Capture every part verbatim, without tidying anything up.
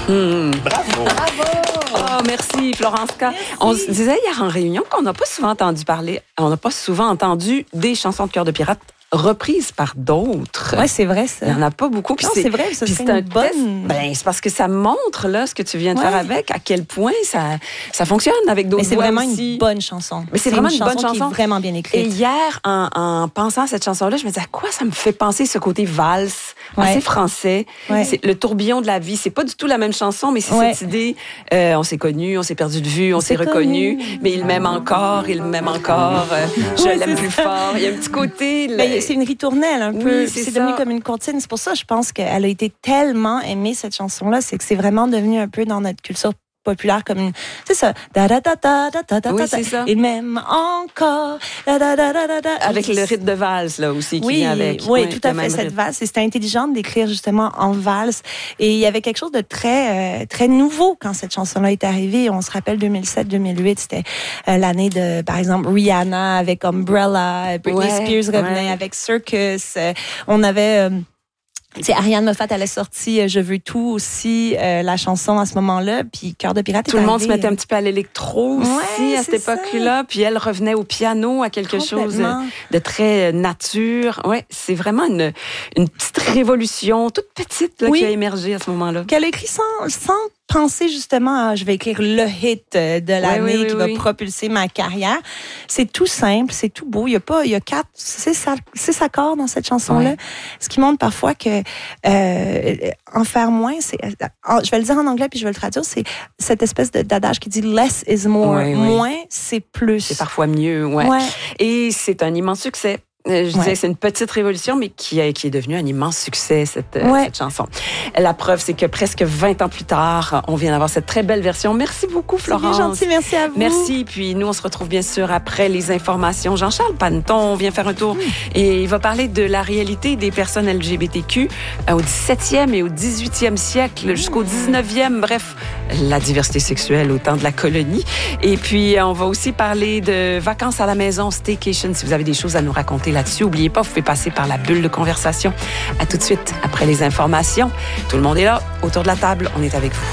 Mmh. Bravo! Bravo! Oh, merci, Florence K. Merci. On se disait hier en réunion qu'on n'a pas souvent entendu parler, on n'a pas souvent entendu des chansons de Cœur de Pirate reprises par d'autres. Oui, c'est vrai, ça. Il n'y en a pas beaucoup. Non, c'est, c'est vrai, ça c'est un bonne... test. Ben, c'est parce que ça montre, là, ce que tu viens de ouais. faire avec, à quel point ça, ça fonctionne avec d'autres voix. Mais c'est vraiment aussi. une bonne chanson. Mais c'est, c'est vraiment une, une bonne chanson. Qui est vraiment bien écrite. Et hier, en, en pensant à cette chanson-là, je me disais, à quoi ça me fait penser ce côté valse, ouais. assez français. Ouais. C'est le tourbillon de la vie. C'est pas du tout la même chanson, mais c'est ouais. cette idée, euh, on s'est connus, on s'est perdu de vue, on, on s'est reconnus, mais il m'aime encore, il m'aime encore, euh, je ouais, l'aime plus ça. Fort. Il y a un petit côté... Ben, c'est une ritournelle. Un peu. Oui, c'est, c'est devenu comme une comptine. C'est pour ça, je pense qu'elle a été tellement aimée, cette chanson-là. C'est que c'est vraiment devenu un peu dans notre culture populaire comme une... C'est ça. Da, da, da, da, da, da, oui, da, c'est ça. Et même encore... Da, da, da, da, da, da. Avec le rythme de valse, là, aussi, qui oui, vient avec. Oui, oui, tout à fait, cette valse. Et c'était intelligent de l'écrire, justement, en valse. Et il y avait quelque chose de très, euh, très nouveau quand cette chanson-là est arrivée. On se rappelle deux mille sept deux mille huit, c'était euh, l'année de, par exemple, Rihanna avec Umbrella, Britney ouais, Spears revenait ouais. avec Circus. Euh, on avait... Euh, C'est Ariane Moffat, elle a sorti euh, Je veux tout aussi, euh, la chanson à ce moment-là, puis Cœur de Pirate. Tout le monde se mettait un petit peu à l'électro aussi ouais, à cette époque-là, ça. Puis elle revenait au piano à quelque chose de très nature. Ouais, c'est vraiment une, une petite révolution, toute petite, là, oui. qui a émergé à ce moment-là. Qu'elle a écrit sans, sans penser justement à je vais écrire le hit de l'année oui, oui, oui, qui oui. va propulser ma carrière. C'est tout simple, c'est tout beau. Il y a pas, il y a quatre, six, six accords dans cette chanson-là, ouais. ce qui montre parfois que euh, en faire moins, c'est, en, je vais le dire en anglais puis je vais le traduire, c'est cette espèce de, d'adage qui dit less is more, oui, oui. moins c'est plus. C'est parfois mieux, ouais. ouais. Et c'est un immense succès. Je disais ouais. que c'est une petite révolution, mais qui, a, qui est devenue un immense succès, cette, ouais. cette chanson. La preuve, c'est que presque vingt ans plus tard, on vient d'avoir cette très belle version. Merci beaucoup, Florence. C'est bien gentil, merci à vous. Merci. Puis nous, on se retrouve bien sûr après les informations. Jean-Charles Panneton vient faire un tour mmh. et il va parler de la réalité des personnes L G B T Q au dix-septième et au dix-huitième siècle, jusqu'au dix-neuvième. Bref, la diversité sexuelle au temps de la colonie. Et puis, on va aussi parler de vacances à la maison, staycation, si vous avez des choses à nous raconter là-dessus. N'oubliez pas, vous pouvez passer par la bulle de conversation. À tout de suite, après les informations. Tout le monde est là, autour de la table, on est avec vous.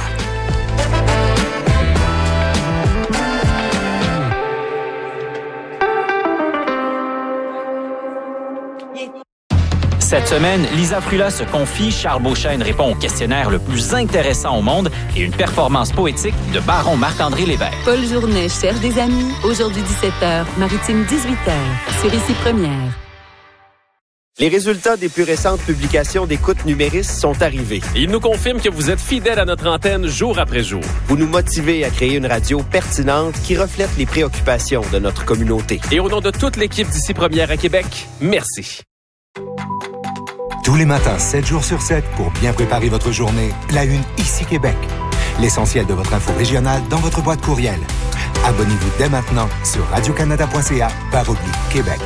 Cette semaine, Lisa Frula se confie, Charles Beauchesne répond au questionnaire le plus intéressant au monde et une performance poétique de baron Marc-André Lévesque. Paul Journet cherche des amis. Aujourd'hui dix-sept heures, Maritime dix-huit heures, sur Ici Première. Les résultats des plus récentes publications d'écoute numériste sont arrivés. Ils nous confirment que vous êtes fidèles à notre antenne jour après jour. Vous nous motivez à créer une radio pertinente qui reflète les préoccupations de notre communauté. Et au nom de toute l'équipe d'Ici Première à Québec, merci. Tous les matins, sept jours sur sept, pour bien préparer votre journée, la une Ici Québec. L'essentiel de votre info régionale dans votre boîte courriel. Abonnez-vous dès maintenant sur radiocanada point c a barre oblique Québec.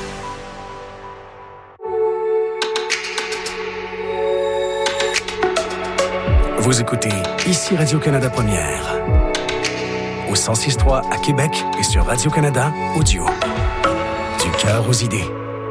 Vous écoutez Ici Radio-Canada Première. Au cent six trois à Québec et sur Radio-Canada Audio. Du cœur aux idées.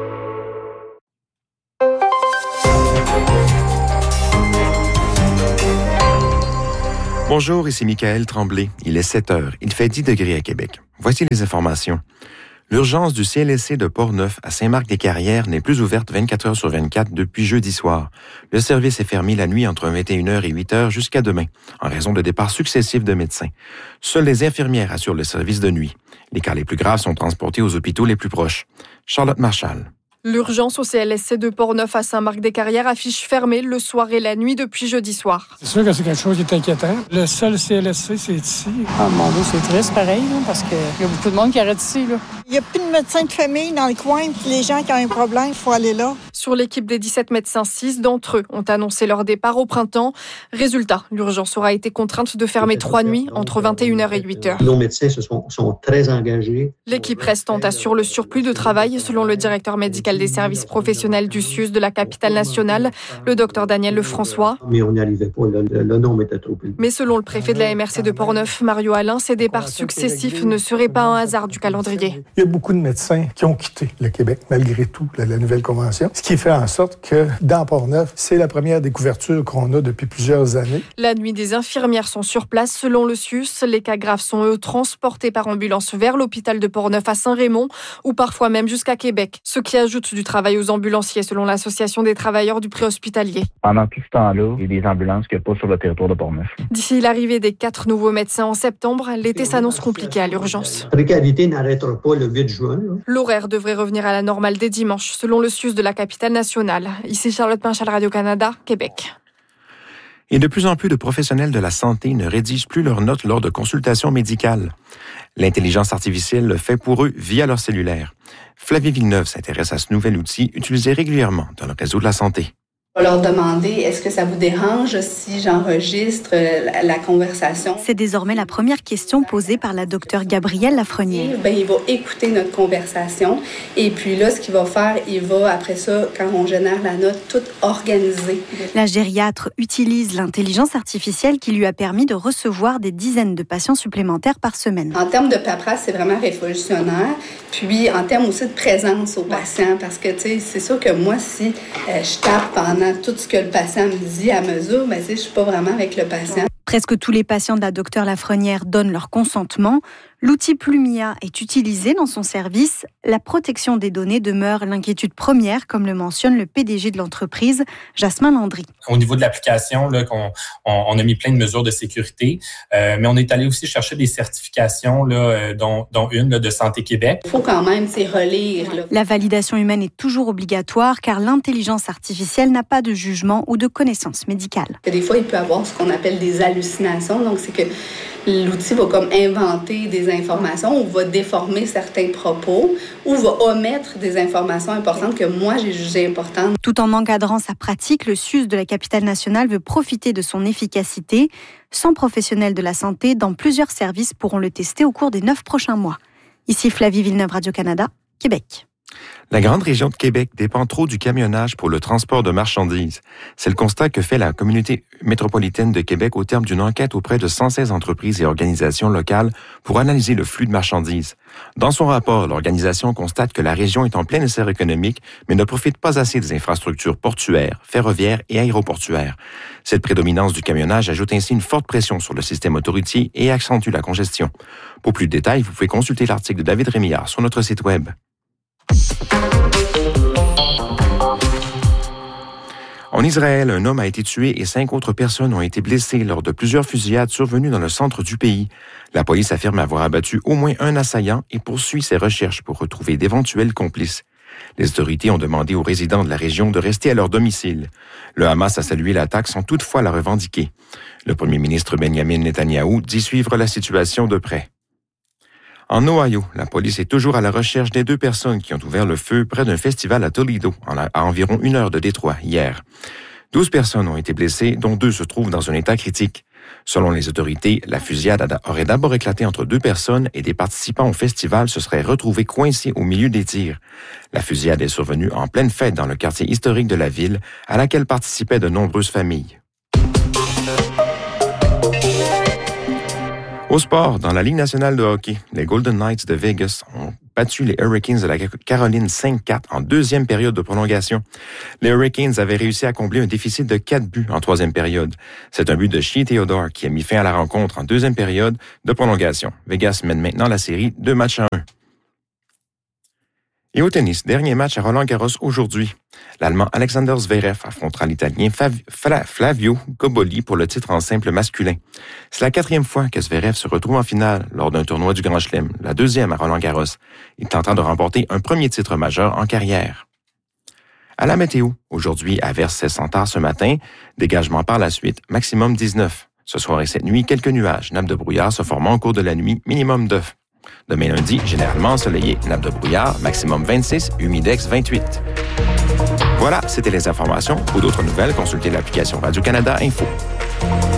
Bonjour, ici Michael Tremblay. Il est sept heures. Il fait dix degrés à Québec. Voici les informations. L'urgence du C L S C de Portneuf à Saint-Marc-des-Carrières n'est plus ouverte vingt-quatre heures sur vingt-quatre depuis jeudi soir. Le service est fermé la nuit entre vingt et une heures et huit heures jusqu'à demain, en raison de départs successifs de médecins. Seules les infirmières assurent le service de nuit. Les cas les plus graves sont transportés aux hôpitaux les plus proches. Charlotte Marchal. L'urgence au C L S C de Portneuf à Saint-Marc-des-Carrières affiche fermée le soir et la nuit depuis jeudi soir. C'est sûr que c'est quelque chose qui est inquiétant. Le seul C L S C, c'est ici. Ah mon Dieu, c'est triste pareil, là, parce qu'il y a beaucoup de monde qui arrête ici. Là. Il n'y a plus de médecins de famille dans le coin, puis les gens qui ont un problème, il faut aller là. Sur l'équipe des dix-sept médecins, six d'entre eux ont annoncé leur départ au printemps. Résultat, l'urgence aura été contrainte de fermer trois nuits entre vingt et une heures et huit heures. Nos médecins se sont, sont très engagés. L'équipe restante assure le surplus de travail, selon le directeur médical des services professionnels du C U S de la capitale nationale, le docteur Daniel Lefrançois. Mais on n'y arrivait pas, le, le, le nombre était trop élevé. Mais selon le préfet de la M R C de Portneuf, Mario Alain, ces départs successifs ne seraient pas un hasard du calendrier. Il y a beaucoup de médecins qui ont quitté le Québec, malgré tout, la, la nouvelle convention. Ce qui qui fait en sorte que dans Port-Neuf, c'est la première découverture qu'on a depuis plusieurs années. La nuit, des infirmières sont sur place selon le S U S. Les cas graves sont eux transportés par ambulance vers l'hôpital de Port-Neuf à Saint-Raymond ou parfois même jusqu'à Québec. Ce qui ajoute du travail aux ambulanciers selon l'Association des travailleurs du préhospitalier. Pendant tout ce temps-là, il y a des ambulances qui passent sur le territoire de Port-Neuf. D'ici l'arrivée des quatre nouveaux médecins en septembre, l'été s'annonce compliqué à l'urgence. La précarité n'arrêtera pas le huit juin. Là. L'horaire devrait revenir à la normale dès dimanche, selon le S U S de la capitale nationale. Ici Charlotte Pinchal, Radio-Canada, Québec. Et de plus en plus de professionnels de la santé ne rédigent plus leurs notes lors de consultations médicales. L'intelligence artificielle le fait pour eux via leur cellulaire. Flavie Villeneuve s'intéresse à ce nouvel outil utilisé régulièrement dans le réseau de la santé. On va leur demander, est-ce que ça vous dérange si j'enregistre la, la conversation? C'est désormais la première question posée par la docteure Gabrielle Lafrenière. Ben, il va écouter notre conversation et puis là, ce qu'il va faire, il va, après ça, quand on génère la note, tout organiser. La gériatre utilise l'intelligence artificielle qui lui a permis de recevoir des dizaines de patients supplémentaires par semaine. En termes de paperasse, c'est vraiment révolutionnaire. Puis, en termes aussi de présence aux patients, parce que, tu sais, c'est sûr que moi, si euh, je tape pendant tout ce que le patient me dit à mesure, mais je ne suis pas vraiment avec le patient. Presque tous les patients de la docteure Lafrenière donnent leur consentement. L'outil Plumia est utilisé dans son service. La protection des données demeure l'inquiétude première, comme le mentionne le P D G de l'entreprise, Jasmin Landry. Au niveau de l'application, là, qu'on, on, on a mis plein de mesures de sécurité, euh, mais on est allé aussi chercher des certifications, là, dont, dont une là, de Santé Québec. Il faut quand même c'est relire. Là. La validation humaine est toujours obligatoire car l'intelligence artificielle n'a pas de jugement ou de connaissance médicale. Des fois, il peut y avoir ce qu'on appelle des hallucinations. Donc, c'est que l'outil va comme inventer des informations ou va déformer certains propos ou va omettre des informations importantes que moi, j'ai jugées importantes. Tout en encadrant sa pratique, le S U S de la capitale nationale veut profiter de son efficacité. cent professionnels de la santé dans plusieurs services pourront le tester au cours des neuf prochains mois. Ici Flavie Villeneuve, Radio-Canada, Québec. La grande région de Québec dépend trop du camionnage pour le transport de marchandises. C'est le constat que fait la communauté métropolitaine de Québec au terme d'une enquête auprès de cent seize entreprises et organisations locales pour analyser le flux de marchandises. Dans son rapport, l'organisation constate que la région est en plein essor économique, mais ne profite pas assez des infrastructures portuaires, ferroviaires et aéroportuaires. Cette prédominance du camionnage ajoute ainsi une forte pression sur le système autoroutier et accentue la congestion. Pour plus de détails, vous pouvez consulter l'article de David Rémillard sur notre site web. En Israël, un homme a été tué et cinq autres personnes ont été blessées lors de plusieurs fusillades survenues dans le centre du pays. La police affirme avoir abattu au moins un assaillant et poursuit ses recherches pour retrouver d'éventuels complices. Les autorités ont demandé aux résidents de la région de rester à leur domicile. Le Hamas a salué l'attaque sans toutefois la revendiquer. Le premier ministre Benjamin Netanyahou dit suivre la situation de près. En Ohio, la police est toujours à la recherche des deux personnes qui ont ouvert le feu près d'un festival à Toledo, à environ une heure de Détroit, hier. Douze personnes ont été blessées, dont deux se trouvent dans un état critique. Selon les autorités, la fusillade aurait d'abord éclaté entre deux personnes et des participants au festival se seraient retrouvés coincés au milieu des tirs. La fusillade est survenue en pleine fête dans le quartier historique de la ville, à laquelle participaient de nombreuses familles. Au sport, dans la Ligue nationale de hockey, les Golden Knights de Vegas ont battu les Hurricanes de la Caroline cinq quatre en deuxième période de prolongation. Les Hurricanes avaient réussi à combler un déficit de quatre buts en troisième période. C'est un but de Shea Theodore qui a mis fin à la rencontre en deuxième période de prolongation. Vegas mène maintenant la série deux matchs à un. Et au tennis, dernier match à Roland-Garros aujourd'hui. L'Allemand Alexander Zverev affrontera l'Italien Flavio Cobolli pour le titre en simple masculin. C'est la quatrième fois que Zverev se retrouve en finale lors d'un tournoi du Grand Chelem, la deuxième à Roland-Garros. Il tentera de remporter un premier titre majeur en carrière. À la météo, aujourd'hui, averse sans tard ce matin, dégagement par la suite, maximum dix-neuf. Ce soir et cette nuit, quelques nuages, nappes de brouillard se formant au cours de la nuit, minimum neuf. Demain lundi, généralement ensoleillé, nappe de brouillard, maximum vingt-six, humidex vingt-huit. Voilà, c'était les informations. Pour d'autres nouvelles, consultez l'application Radio-Canada Info.